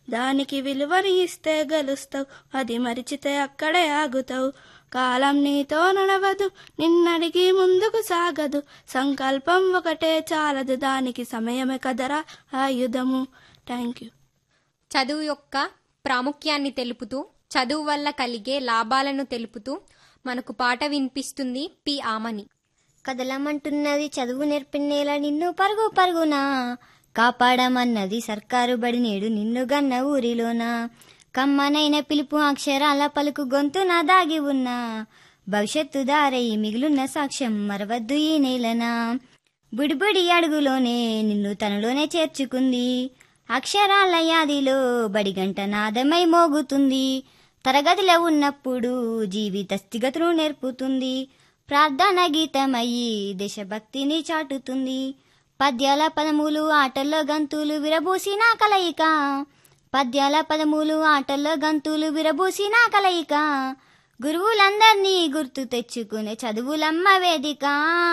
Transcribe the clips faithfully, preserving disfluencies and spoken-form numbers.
దానికి విలువని ఇస్తే గెలుస్తావు, అది మరిచితే అక్కడే ఆగుతావు. కాలం నీతో నడవదు, నిన్నడిగి ముందుకు సాగదు. సంకల్పం ఒకటే చాలదు, దానికి సమయమే కదరా ఆయుధము. Thank you. చదువు యొక్క ప్రాముఖ్యాన్ని తెలుపుతూ, చదువు వల్ల కలిగే లాభాలను తెలుపుతూ మనకు పాట వినిపిస్తుంది పి ఆమని. కదలమంటున్నది చదువు నేర్పిన్నేల నిన్ను పరుగు పరుగునా, కాపాడమన్నది సర్కారు బడి నేడు నిన్ను గన్న ఊరిలోనా. కమ్మనైన పిలుపు అక్షరాల పలుకు గొంతున దాగి ఉన్నా, భవిష్యత్తు దారై మిగులున్న సాక్ష్యం మరవద్దు ఈ నేలనా. బుడిబుడి అడుగులోనే నిన్ను తనలోనే చేర్చుకుంది, అక్షరాల యాదిలో బడిగంట నాదమై మోగుతుంది. తరగతిలో ఉన్నప్పుడు జీవిత స్థితిగతులు నేర్పుతుంది, ప్రార్థన గీతమయ్యి దేశభక్తిని చాటుతుంది. పద్యాల పదములు ఆటల్లో గంతులు విరబూసిన కలయిక, పద్యాల పదములు ఆటల్లో గంతులు విరబూసిన కలయిక. గురువులందర్నీ గుర్తు తెచ్చుకునే చదువులమ్మ వేదిక.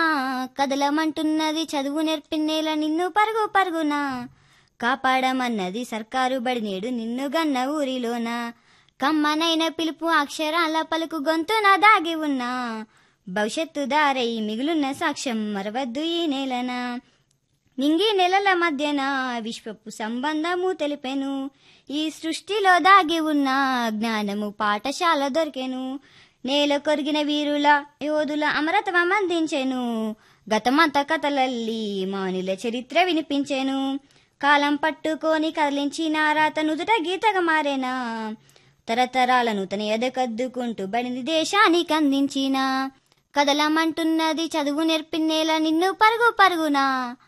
కదలమంటున్నది చదువు నేర్పిన్నేల నిన్ను పరుగు పరుగునా, కాపాడమన్నది సర్కారు బడి నేడు నిన్ను గన్న ఊరిలోన. కమ్మనైన పిలుపు అక్షరాల పలుకు గొంతున దాగి ఉన్నా, భవిష్యత్తు దారై మిగులున్న సాక్ష్యం మరవద్దు ఈ నేలన. నింగి నెలల మధ్యన విశ్వపు సంబంధము తెలిపెను, ఈ సృష్టిలో దాగి ఉన్న జ్ఞానము పాఠశాల దొరికెను. నేల కొరిగిన వీరుల యోధుల అమరత్వం అందించెను, గతమంత కథలల్లి మానుల చరిత్ర వినిపించెను. కాలం పట్టుకొని కదిలించిన రాత నుదుట గీతగా మారేనా, తరతరాలను తన ఎదకద్దుకుంటూ బడిని దేశానికి అందించిన. కదలమంటున్నది చదువు నేర్పిన్నేల నిన్ను పరుగు పరుగునా,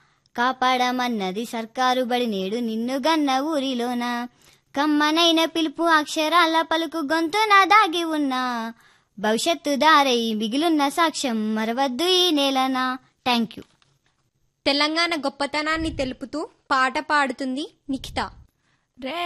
కాపాడమన్నది సర్కారు బడి నేడు నిన్ను గన్న ఊరిలోన. కమ్మనైన పిలుపు అక్షరాల పలుకు గొంతున దాగి ఉన్నా, భవిష్యత్తు దారై మిగిలున్న సాక్ష్యం మరవద్దు ఈ నేలనా. Thank you. తెలంగాణ గొప్పతనాన్ని తెలుపుతూ పాట పాడుతుంది నిఖిత.